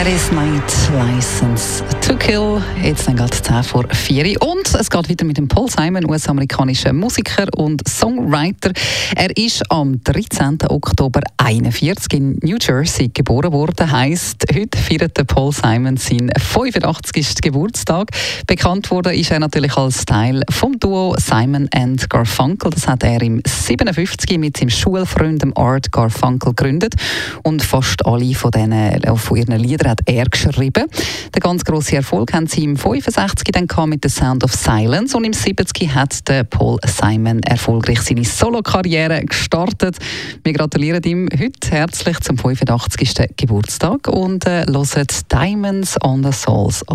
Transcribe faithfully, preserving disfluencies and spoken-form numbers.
That is Night License to Kill. Jetzt dann gerade zehn vor vier. Und es geht weiter mit dem Paul Simon, U S-amerikanischer Musiker und Songwriter. Er ist am dreizehnten Oktober einundvierzig in New Jersey geboren worden. Heisst, heute feiert der Paul Simon seinen fünfundachtzigsten Geburtstag. Bekannt wurde ist er natürlich als Teil vom Duo Simon and Garfunkel. Das hat er im siebenundfünfzig mit seinem Schulfreund Art Garfunkel gegründet. Und fast alle von, denen, von ihren Liedern hat er geschrieben. Den ganz grossen Erfolg haben sie im fünfundsechzig dann mit «The Sound of Silence» und im siebzig hat der Paul Simon erfolgreich seine Solo-Karriere gestartet. Wir gratulieren ihm heute herzlich zum fünfundachtzigsten Geburtstag und äh, hören «Diamonds on the Soles of